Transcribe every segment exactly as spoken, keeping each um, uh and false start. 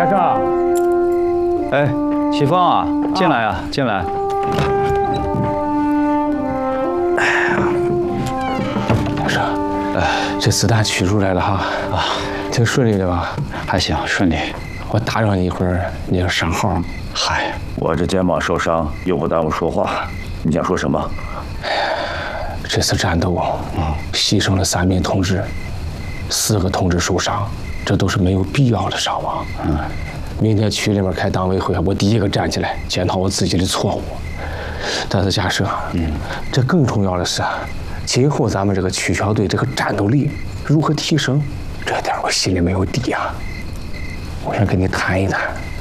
先生，哎，启峰啊，进来啊，进来。 哎呀，大师，哎，这子弹取出来了哈啊，挺顺利的吧？ 还行，顺利。 我打扰你一会儿，你要上号吗？ 嗨，我这肩膀受伤，又不耽误说话。你想说什么？ 这次战斗，嗯，牺牲了三名同志，四个同志受伤，这都是没有必要的伤亡。嗯，明天区里面开党委会，我第一个站起来检讨我自己的错误。但是假设，嗯，这更重要的是，今后咱们这个区小队这个战斗力如何提升，这点我心里没有底啊。我想跟你谈一谈。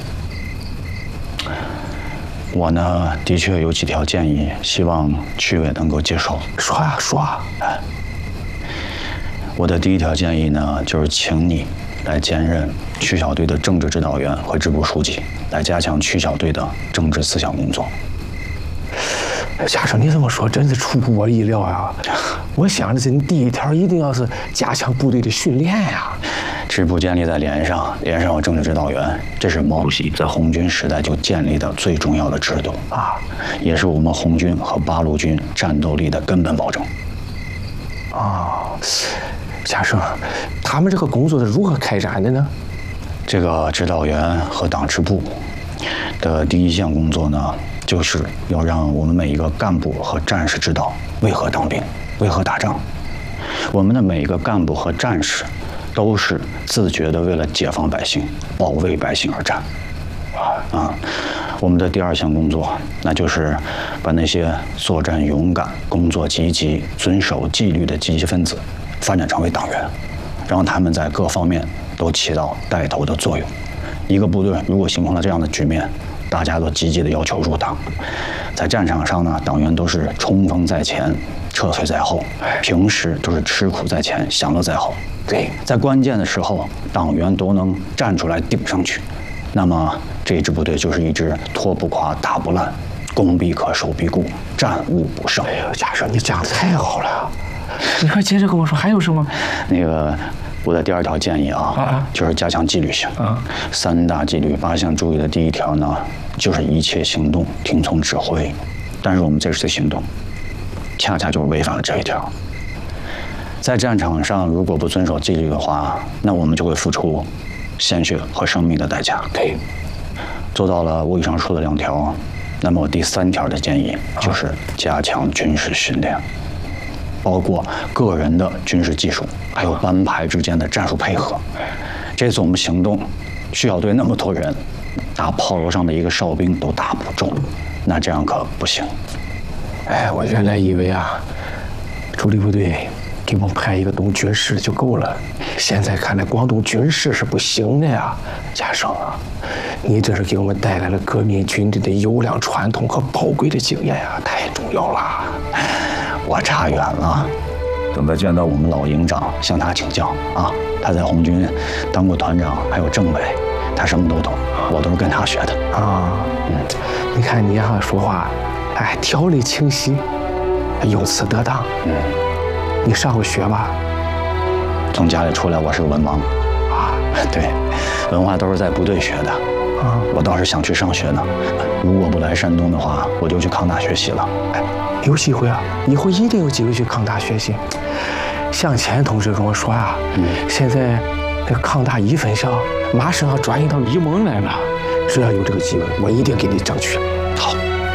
我呢，的确有几条建议，希望区委能够接受。 说啊说啊！ 哎，我的第一条建议呢，就是请你来兼任区小队的政治指导员和支部书记，来加强区小队的政治思想工作。 家长，你这么说真是出乎我意料呀！我想的是，你第一条一定要是加强部队的训练呀。 支部建立在连上，连上有政治指导员，这是毛主席在红军时代就建立的最重要的制度啊，也是我们红军和八路军战斗力的根本保证。 啊，家生，他们这个工作是如何开展的呢？ 这个指导员和党支部的第一项工作呢，就是要让我们每一个干部和战士知道为何当兵，为何打仗。我们的每一个干部和战士都是自觉地为了解放百姓、保卫百姓而战。啊，我们的第二项工作，那就是把那些作战勇敢、工作积极、遵守纪律的积极分子发展成为党员，让他们在各方面都起到带头的作用。一个部队如果形成了这样的局面，大家都积极地要求入党。在战场上呢，党员都是冲锋在前，撤退在后；平时都是吃苦在前，享乐在后。对，在关键的时候，党员都能站出来顶上去，那么这支部队就是一支拖不垮、打不烂、攻必克、守必固、战无不胜。 哎呦，家生，你讲的太好了！你快接着跟我说，还有什么？ 那个，我的第二条建议啊，啊就是加强纪律性。啊，三大纪律八项注意的第一条呢，就是一切行动听从指挥。但是我们这次行动，恰恰就是违反了这一条。在战场上，如果不遵守纪律的话，那我们就会付出鲜血和生命的代价。对，做到了我以上说的两条，那么我第三条的建议就是加强军事训练，包括个人的军事技术，还有班排之间的战术配合。这次我们行动，区小队那么多人，打炮楼上的一个哨兵都打不中，那这样可不行。 哎，我原来以为啊，主力部队给我们派一个懂军事就够了，现在看来光懂军事是不行的呀。家生啊，你这是给我们带来了革命军队的优良传统和宝贵的经验呀，太重要了。 我差远了，等再见到我们老营长，向他请教啊。他在红军当过团长，还有政委，他什么都懂，我都是跟他学的啊。嗯，你看你啊，说话，哎，条理清晰，用词得当。嗯。你上过学吧？ 从家里出来，我是个文盲，啊，对，文化都是在部队学的，啊，我倒是想去上学呢。如果不来山东的话，我就去抗大学习了。 哎，有机会啊，以后一定有机会去抗大学习。向前同志跟我说啊，嗯，现在这个抗大一分校马上要转移到沂蒙来了，只要有这个机会，我一定给你争取。 好，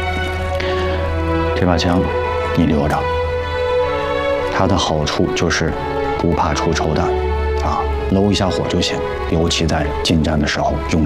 这把枪你留着。它的好处就是不怕出抽弹，啊，搂一下火就行，尤其在近战的时候用。